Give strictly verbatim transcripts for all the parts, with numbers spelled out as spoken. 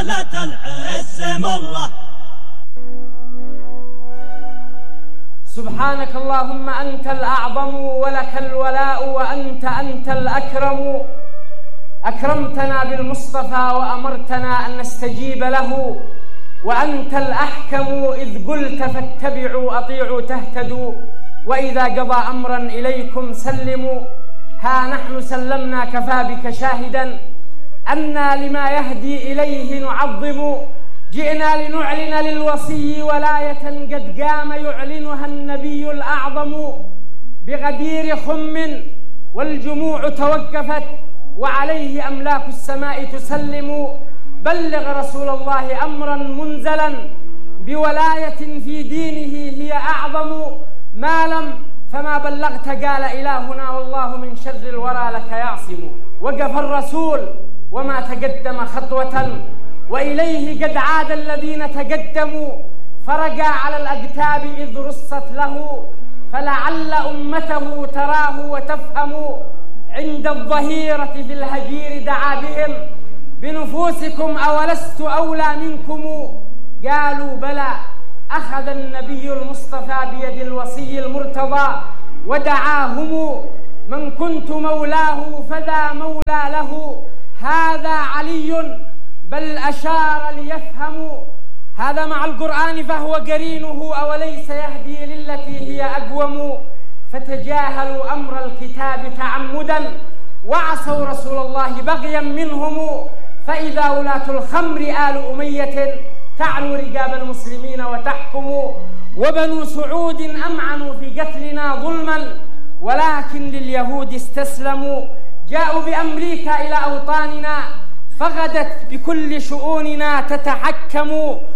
نالت العز مرة. سبحانك اللهم أنت الأعظم ولك الولاء وأنت أنت الأكرم. أكرمتنا بالمصطفى وأمرتنا أن نستجيب له، وأنت الأحكم إذ قلت فاتبعوا أطيعوا تهتدوا، وإذا قضى أمرا إليكم سلموا. ها نحن سلمنا كفى بك شاهدا أنا لما يهدي إليه نعظم. جئنا لنعلن للوصي ولاية قد قام يعلنها النبي الأعظم. بغدير خم والجموع توقفت وعليه أملاك السماء تسلم. بلغ رسول الله أمرا منزلا بولاية في دينه هي أعظم. ما لم فما بلغت قال إلهنا والله من شر الورى لك يعصم. وقف الرسول وما تقدم خطوة وإليه قد عاد الذين تقدموا. فرجع على الأكتاب إذ رصت له فلعل أمته تراه وتفهم. عند الظهيرة في الهجير دعا بهم بنفوسكم أولست أولى منكم. قالوا بلى أخذ النبي المصطفى بيد الوصي المرتضى ودعاهم. من كنت مولاه فذا مولى له هذا علي بل أشار ليفهم. هذا مع القرآن فهو قرينه أوليس يهدي للتي هي أقوم. فتجاهلوا أمر الكتاب تعمدا وعصوا رسول الله بغيا منهم. فإذا ولاة الخمر آل أمية تعلو رقاب المسلمين وتحكم. وبنو سعود أمعنوا في قتلنا ظلما ولكن لليهود استسلموا. جاءوا بأمريكا إلى أوطاننا فغدت بكل شؤوننا تتحكم.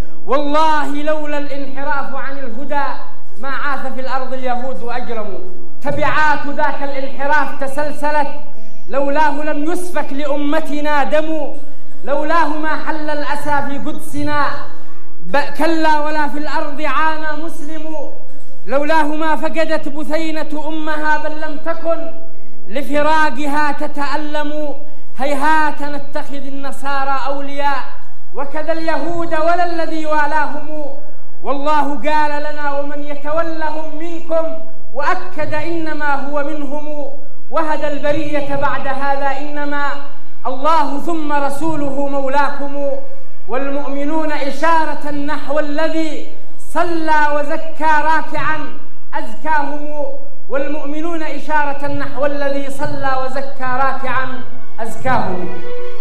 والله لولا الانحراف عن الهدى ما عاث في الأرض اليهود وأجرموا. تبعات ذاك الانحراف تسلسلت لولاه لم يسفك لأمتنا دم. لولاه ما حل الأسى في قدسنا كلا ولا في الأرض عانى مسلم. لولاه ما فقدت بثينة أمها بل لم تكن لفراقها تتألم. هيهات نتخذ النصارى أولياء وكذا اليهود ولا الذي والاهم. والله قال لنا ومن يتولهم منكم وأكد إنما هو منهم. وهدى البرية بعد هذا إنما الله ثم رسوله مولاكم. والمؤمنون إشارة نحو الذي صلى وزكى راكعا أزكاهم. والمؤمنون إشارة نحو الذي صلى وزكى راكعا أزكاهم.